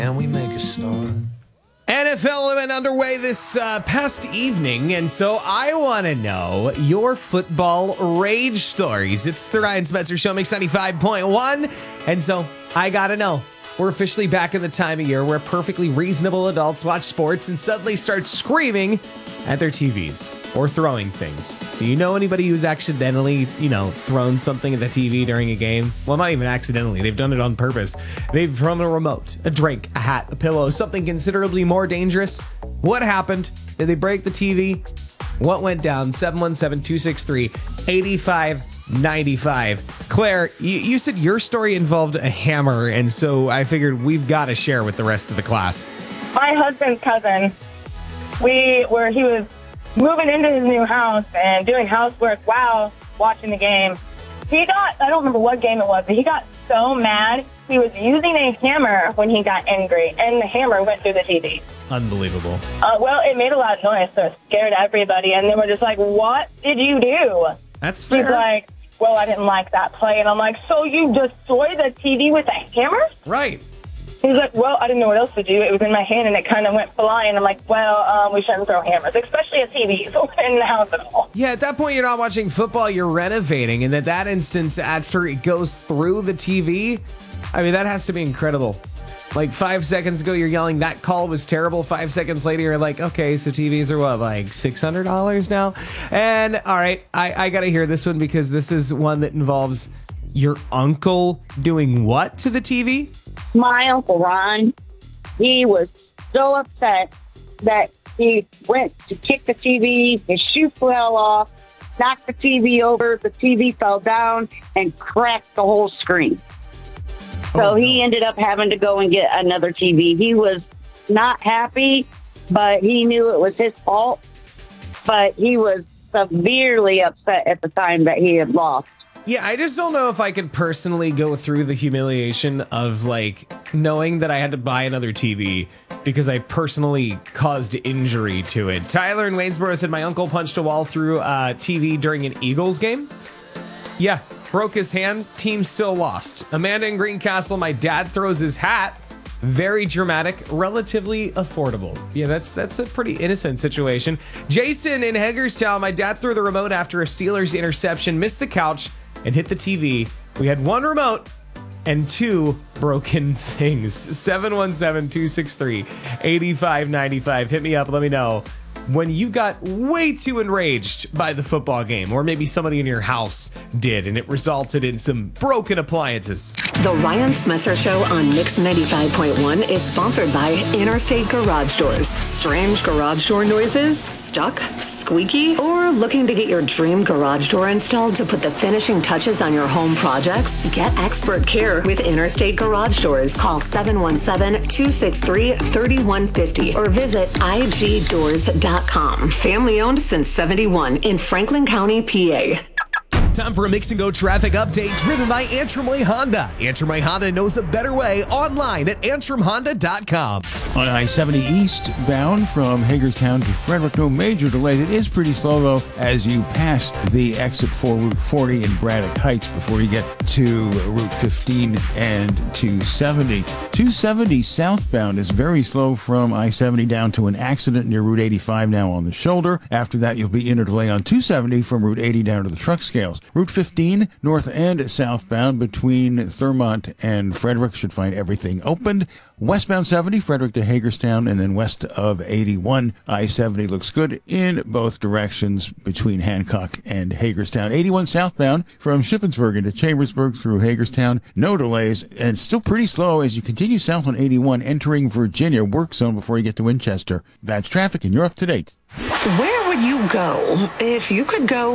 and we make a start. NFL went underway this past evening, and so I want to know your football rage stories. It's the Ryan Spencer Show, Mix 95.1, and so I got to know. We're officially back in the time of year where perfectly reasonable adults watch sports and suddenly start screaming at their TVs or throwing things. Do you know anybody who's accidentally, thrown something at the TV during a game? Well, not even accidentally. They've done it on purpose. They've thrown a remote, a drink, a hat, a pillow, something considerably more dangerous. What happened? Did they break the TV? What went down? 717-263-8595. Claire, you said your story involved a hammer, and so I figured we've got to share with the rest of the class. My husband's cousin, he was moving into his new house and doing housework while watching the game. I don't remember what game it was, but he got so mad. He was using a hammer when he got angry, and the hammer went through the TV. Unbelievable. Well, it made a loud noise, so it scared everybody, and they were just like, "What did you do?" That's fair. He's like, "Well, I didn't like that play." And I'm like, "So you destroyed the TV with a hammer?" Right. He's like, "Well, I didn't know what else to do. It was in my hand, and it kind of went flying." I'm like, "Well, we shouldn't throw hammers, especially at TVs in the house at all." Yeah, at that point, you're not watching football, you're renovating. And at that instance, after it goes through the TV, I mean, that has to be incredible. Like 5 seconds ago, you're yelling, that call was terrible. 5 seconds later, you're like, okay, so TVs are what, like $600 now? And all right, I got to hear this one because this is one that involves your uncle doing what to the TV? My Uncle Ron, he was so upset that he went to kick the TV, his shoe fell off, knocked the TV over, the TV fell down, and cracked the whole screen. So he ended up having to go and get another TV. He was not happy, but he knew it was his fault. But he was severely upset at the time that he had lost. Yeah, I just don't know if I could personally go through the humiliation of knowing that I had to buy another TV because I personally caused injury to it. Tyler in Waynesboro said my uncle punched a wall through a TV during an Eagles game. Yeah, broke his hand, team still lost. Amanda in Greencastle, my dad throws his hat. Very dramatic, relatively affordable. Yeah, that's a pretty innocent situation. Jason in Hagerstown, my dad threw the remote after a Steelers interception, missed the couch, and hit the TV. We had one remote and two broken things. 717-263-8595. Hit me up. Let me know when you got way too enraged by the football game, or maybe somebody in your house did, and it resulted in some broken appliances. The Ryan Smetzer Show on Mix 95.1 is sponsored by Interstate Garage Doors. Strange garage door noises? Stuck? Squeaky? Or looking to get your dream garage door installed to put the finishing touches on your home projects? Get expert care with Interstate Garage Doors. Call 717-263-3150 or visit igdoors.com. Family owned since 71 in Franklin County, PA. Time for a Mix and Go traffic update driven by Antrim Way Honda. Antrim Way Honda knows a better way online at antrimhonda.com. On I-70 eastbound from Hagerstown to Frederick, no major delays. It is pretty slow, though, as you pass the exit for Route 40 in Braddock Heights before you get to Route 15 and 270. 270 southbound is very slow from I-70 down to an accident near Route 85 now on the shoulder. After that, you'll be in a delay on 270 from Route 80 down to the truck scales. Route 15, north and southbound between Thurmont and Frederick should find everything opened. Westbound 70, Frederick to Hagerstown, and then west of 81. I-70 looks good in both directions between Hancock and Hagerstown. 81 southbound from Shippensburg to Chambersburg through Hagerstown. No delays, and still pretty slow as you continue south on 81, entering Virginia work zone before you get to Winchester. That's traffic, and you're up to date. Where would you go if you could go